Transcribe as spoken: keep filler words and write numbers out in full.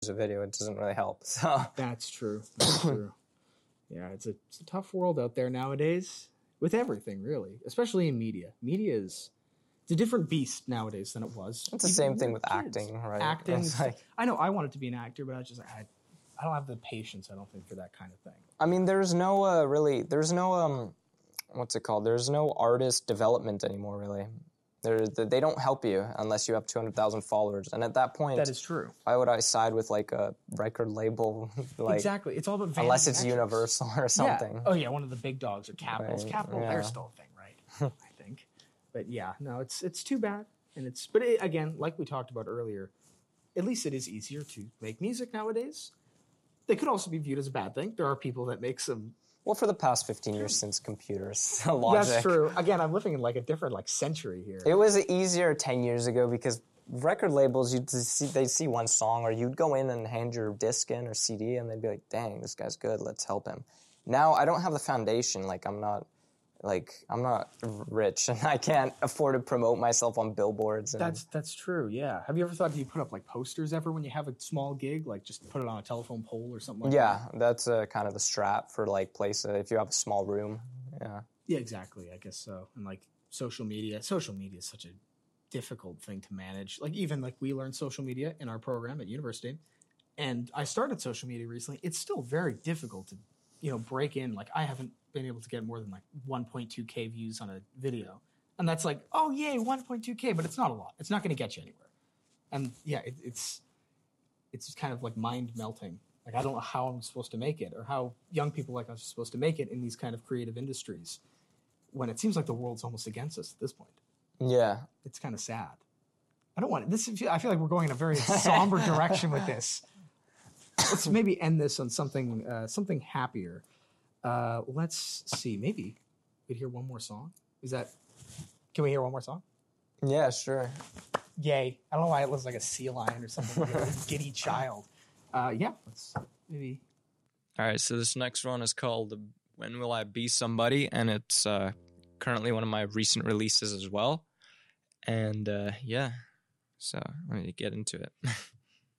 a video, it doesn't really help. So That's true. That's true. Yeah, it's a, it's a tough world out there nowadays with everything, really, especially in media. Media is it's a different beast nowadays than it was. it's the Even same when thing we with were kids. acting, right? Acting. It's like, I know I wanted to be an actor, but I was just like, I, I don't have the patience, I don't think, for that kind of thing. I mean, there's no uh, really, there's no, um, what's it called? There's no artist development anymore, really. They're, they don't help you unless you have two hundred thousand followers. And at that point, That is true. why would I side with like a record label? like, Exactly. It's all about vanity unless it's metrics. Universal or something. Yeah. Oh yeah, one of the big dogs or Capitals. Right, Capital, yeah. they're still a thing, right? I think. But yeah, no, it's it's too bad. And it's but it, again, like we talked about earlier, at least it is easier to make music nowadays. They could also be viewed as a bad thing. There are people that make some. Well, for the past fifteen years since computers, Logic. That's true. Again, I'm living in like a different like century here. It was easier ten years ago because record labels, you'd see, they'd see one song, or you'd go in and hand your disc in or C D, and they'd be like, dang, this guy's good, let's help him. Now, I don't have the foundation. Like, I'm not, like, I'm not rich, and I can't afford to promote myself on billboards. And That's that's true. Yeah. Have you ever thought, do you put up like posters ever when you have a small gig, like just put it on a telephone pole or something like yeah, that? that's uh, kind of the strap for, like, place uh, if you have a small room. Yeah. Yeah, exactly. I guess so. And like social media, social media is such a difficult thing to manage. Like even like we learned social media in our program at university, and I started social media recently. It's still very difficult to, you know, break in. Like I haven't been able to get more than like one point two K views on a video. And that's like, oh, yay, one point two K, but it's not a lot. It's not going to get you anywhere. And yeah, it, it's it's kind of like mind melting. Like I don't know how I'm supposed to make it or how young people like us are supposed to make it in these kind of creative industries when it seems like the world's almost against us at this point. Yeah. It's kind of sad. I don't want this. I feel like we're going in a very somber direction with this. Let's maybe end this on something uh, something happier. Uh, let's see. Maybe we'd hear one more song. Is that? Can we hear one more song? Yeah, sure. Yay! I don't know why it looks like a sea lion or something. Like a giddy child. Uh, yeah. Let's maybe. All right. So this next one is called "When Will I Be Somebody," and it's uh, currently one of my recent releases as well. And uh, yeah, so I'm gonna get into it.